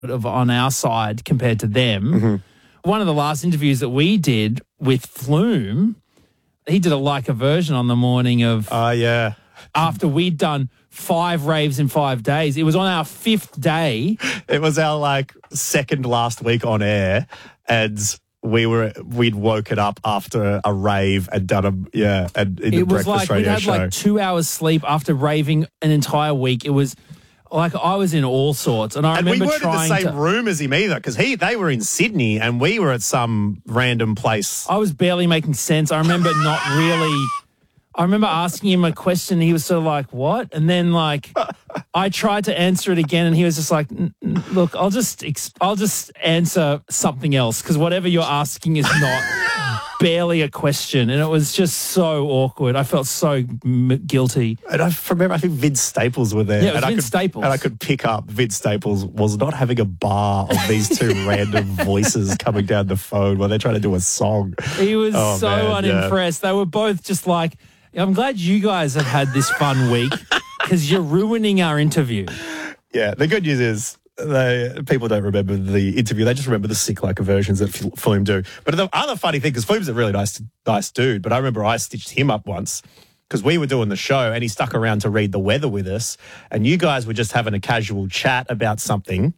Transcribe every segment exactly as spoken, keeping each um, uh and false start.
of on our side compared to them. Mm-hmm. One of the last interviews that we did with Flume, he did a like a version on the morning of Oh, uh, yeah. after we'd done five raves in five days. It was on our fifth day. It was our like second last week on air, and we were we'd woken up after a rave and done a yeah and in the It was breakfast like we'd radio had show. like two hours sleep after raving an entire week. It was like I was in all sorts, and I and we remember weren't in the trying same to. room as him either, because he they were in Sydney and we were at some random place. I was barely making sense. I remember not really. I remember asking him a question. He was sort of like, "What?" And then like, I tried to answer it again, and he was just like, N- n- "Look, I'll just ex- I'll just answer something else because whatever you're asking is not barely a question." And it was just so awkward. I felt so m- guilty. And I remember, I think Vince Staples were there. Yeah, it was and I Vince could, Staples. And I could pick up Vince Staples was not having a bar of these two random voices coming down the phone while they're trying to do a song. He was Oh, so man, unimpressed. They were both just like, "I'm glad you guys have had this fun week because you're ruining our interview." Yeah, the good news is they, people don't remember the interview. They just remember the sick like versions that F- Flume do. But the other funny thing, because Flume's a really nice, nice dude, but I remember I stitched him up once because we were doing the show and he stuck around to read the weather with us, and you guys were just having a casual chat about something.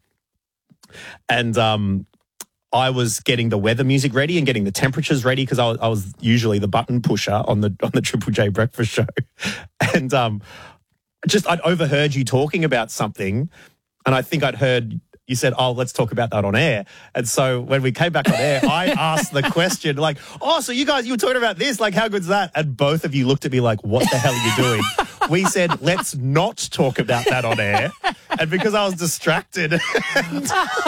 And um, I was getting the weather music ready and getting the temperatures ready because I was, I was usually the button pusher on the on the Triple J breakfast show. And um, just I'd overheard you talking about something, and I think I'd heard you said, "Oh, let's talk about that on air." And so when we came back on air, I asked the question like, "Oh, so you guys, you were talking about this, like how good's that?" And both of you looked at me like, "What the hell are you doing?" We said, "Let's not talk about that on air." And because I was distracted and getting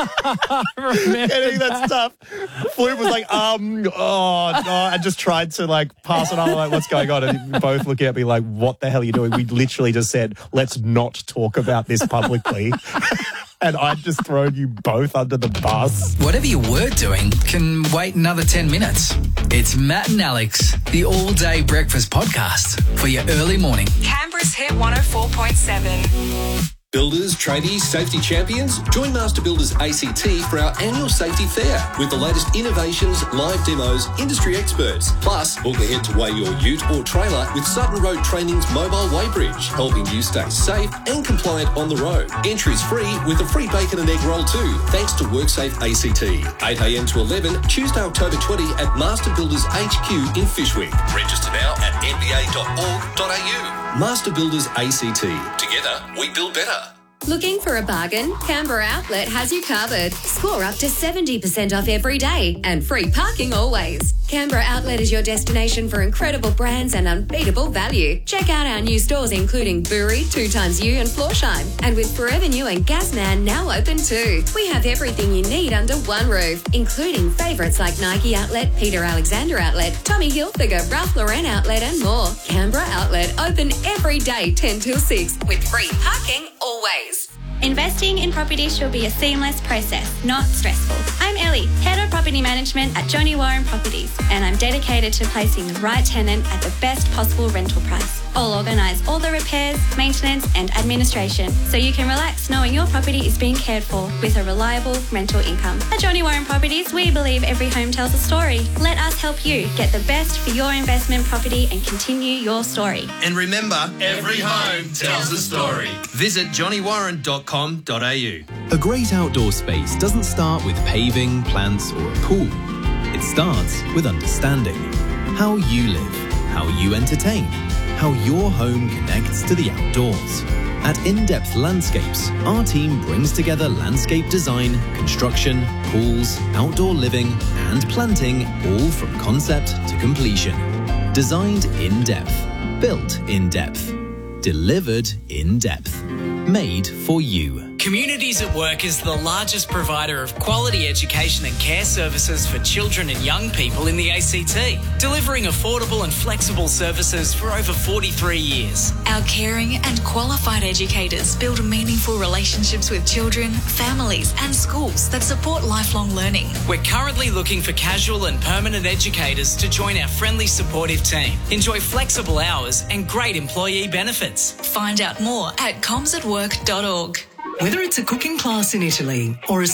that, that stuff, Flume was like, um, oh, no, and just tried to like pass it on, like, what's going on? And you both looking at me like, what the hell are you doing? We literally just said, let's not talk about this publicly. And I'd just thrown you both under the bus. Whatever you were doing can wait another ten minutes. It's Matt and Alex, the all-day breakfast podcast for your early morning. Canberra's Hit one oh four point seven. Builders, tradies, safety champions, join Master Builders A C T for our annual safety fair with the latest innovations, live demos, industry experts. Plus, book ahead to weigh your ute or trailer with Sutton Road Training's mobile weighbridge, helping you stay safe and compliant on the road. Entry's free with a free bacon and egg roll too, thanks to WorkSafe A C T. eight a.m. to eleven, Tuesday, October twentieth at Master Builders H Q in Fyshwick. Register now at n b a dot org dot a u. Master Builders A C T. Together, we build better. Looking for a bargain? Canberra Outlet has you covered. Score up to seventy percent off every day and free parking always. Canberra Outlet is your destination for incredible brands and unbeatable value. Check out our new stores including Bury, Two Times U and Florsheim. And with Forever New and Gasman now open too. We have everything you need under one roof, including favourites like Nike Outlet, Peter Alexander Outlet, Tommy Hilfiger, Ralph Lauren Outlet and more. Canberra Outlet open every day ten till six with free parking always. Investing in property should be a seamless process, not stressful. I'm Ellie, Head of Property Management at Johnny Warren Properties, and I'm dedicated to placing the right tenant at the best possible rental price. I'll organise all the repairs, maintenance and administration so you can relax knowing your property is being cared for with a reliable rental income. At Johnny Warren Properties, we believe every home tells a story. Let us help you get the best for your investment property and continue your story. And remember, every home tells a story. Visit johnny warren dot com dot a u. A great outdoor space doesn't start with paving, plants or a pool. It starts with understanding how you live, how you entertain, how your home connects to the outdoors. At In-Depth Landscapes, our team brings together landscape design, construction, pools, outdoor living and planting, all from concept to completion. Designed in depth, built in depth, delivered in depth, made for you. Communities at Work is the largest provider of quality education and care services for children and young people in the A C T, delivering affordable and flexible services for over forty-three years. Our caring and qualified educators build meaningful relationships with children, families and schools that support lifelong learning. We're currently looking for casual and permanent educators to join our friendly, supportive team. Enjoy flexible hours and great employee benefits. Find out more at comms at work dot org. Whether it's a cooking class in Italy or a